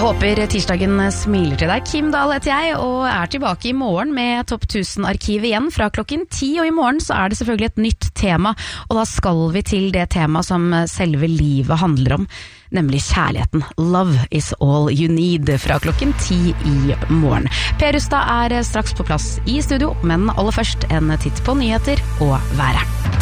Håper tirsdagen smiler til deg. Kim Dahl heter jeg, og er tilbake i morgen med Topp 1000-arkivet igjen fra klokken 10. Og i morgen så er det selvfølgelig et nytt tema, og da skal vi til det tema som selve livet handler om, nemlig kjærligheten. Love is all you need fra klokken 10 i morgen. Per Rustad er straks på plass i studio, men aller først en titt på nyheter og været.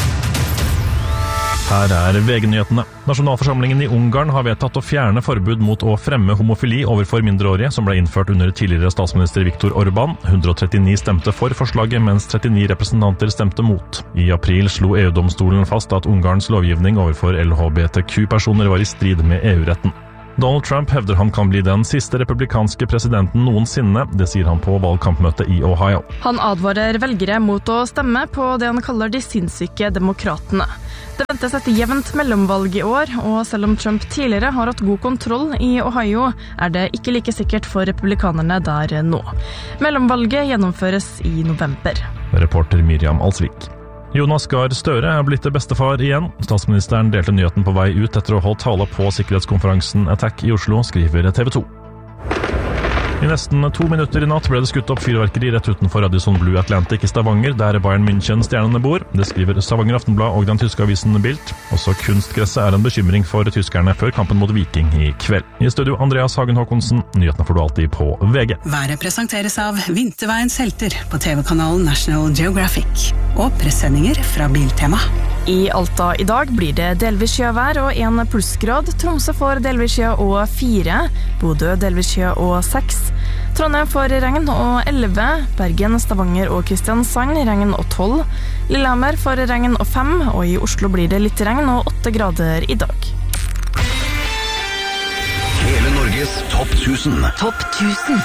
Her er VG-nyhetene. Nasjonalforsamlingen i Ungarn har vedtatt å fjerne forbud mot å fremme homofili overfor mindreårige, som ble innført under tidligere statsminister Viktor Orbán. 139 stemte for forslaget, mens 39 representanter stemte mot. I april slo EU-domstolen fast at Ungarns lovgivning overfor LHBTQ-personer var i strid med EU-retten. Donald Trump hevder han kan bli den siste republikanske presidenten noensinne. Det sier han på valgkampmøtet i Ohio. Han advarer velgere mot å stemme på det han kaller de sinnssyke demokratene. Det ventes et jevnt mellomvalg i år, og selv om Trump tidligere har hatt god kontroll i Ohio, er det ikke like sikkert for republikanerne der nå. Mellomvalget gjennomføres i november. Reporter Miriam Alsvik. Jonas Gahr Støre er blitt bestefar igjen. Statsministeren delte nyheten på vei ut etter å holde tale på sikkerhetskonferansen Attack i Oslo, skriver TV 2. I nesten 2 minutter i natt ble det skutt opp fyrverkeri rett utenfor Radisson Blu Atlantic i Stavanger, der Bayern München-stjernene bor. Det skriver Stavanger Aftenblad og den tyske avisen Bild. Også kunstgresset er en bekymring for tyskerne før kampen mot Viking i kveld. I studio Andreas Hagen Håkonsen, nyhetene får du alltid på VG. Været presenteres av Vinterveiens helter på TV-kanalen National Geographic og pressendinger fra Biltema. I Alta i dag blir det delvis skjøvær og 1 plussgrad. Tromsø får delvis skjø og 4. Bodø delvis skjø og 6. Trondheim får regn og 11. Bergen, Stavanger og Kristiansand regn og 12. Lillehammer får regn og 5. Og i Oslo blir det litt regn og 8 grader i dag. Hele Norges Topp 1000. Topp 1000.